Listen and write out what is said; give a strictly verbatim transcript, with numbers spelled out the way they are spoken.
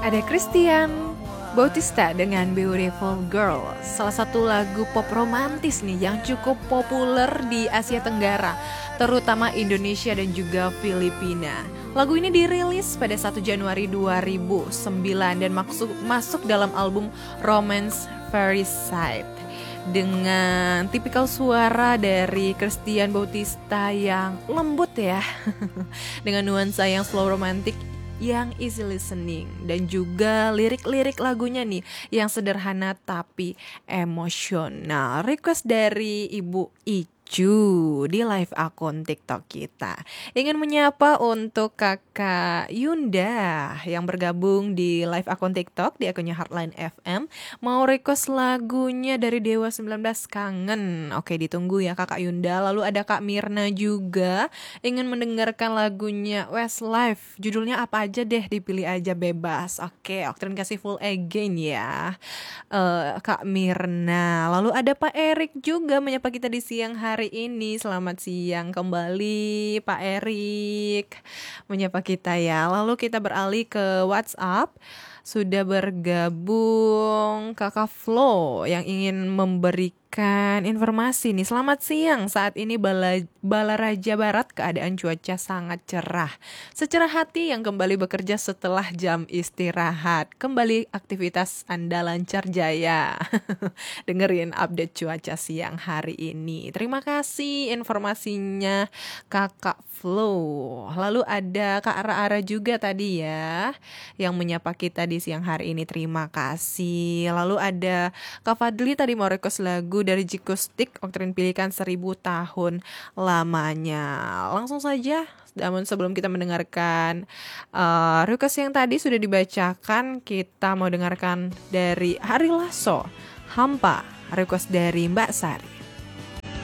Ada Christian Bautista dengan Beautiful Girl, salah satu lagu pop romantis nih yang cukup populer di Asia Tenggara, terutama Indonesia dan juga Filipina. Lagu ini dirilis pada satu Januari dua ribu sembilan dan masuk, masuk dalam album Romance Fairy Side. Dengan tipikal suara dari Christian Bautista yang lembut ya, dengan nuansa yang slow romantic yang easy listening, dan juga lirik-lirik lagunya nih yang sederhana tapi emosional. Request dari Ibu Icu di live akun TikTok kita. Ingin menyapa untuk Kakak Yunda yang bergabung di live akun TikTok di akunnya Heartline F M. Mau request lagunya dari Dewa sembilan belas, Kangen. Oke, ditunggu ya Kakak Yunda. Lalu ada Kak Mirna juga ingin mendengarkan lagunya Westlife. Judulnya apa aja deh, dipilih aja bebas. Oke, Oktrin kasih full again ya, uh, Kak Mirna. Lalu ada Pak Erik juga menyapa kita di siang hari ini. Selamat siang kembali Pak Erik, menyapa kita ya. Lalu kita beralih ke WhatsApp. Sudah bergabung Kakak Flo yang ingin memberikan informasi nih. Selamat siang, saat ini Bala, Balaraja Barat keadaan cuaca sangat cerah. Secerah hati yang kembali bekerja setelah jam istirahat. Kembali aktivitas Anda lancar jaya. Dengerin update cuaca siang hari ini. Terima kasih informasinya Kakak Flo. Lalu ada Kak Ara-Ara juga tadi ya yang menyapa kita di siang hari ini, terima kasih. Lalu ada Kak Fadli tadi mau request lagu dari Jikustik, Oktrin pilihkan seribu tahun lamanya. Langsung saja, namun sebelum kita mendengarkan uh, request yang tadi sudah dibacakan, kita mau dengarkan dari Ari Lasso, Hampa, request dari Mbak Sari.